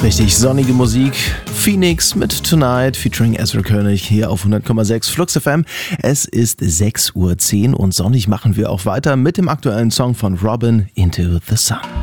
Richtig sonnige Musik. Phoenix mit Tonight featuring Ezra König hier auf 100,6 Flux FM. Es ist 6:10 Uhr und sonnig machen wir auch weiter mit dem aktuellen Song von Robin, Into the Sun.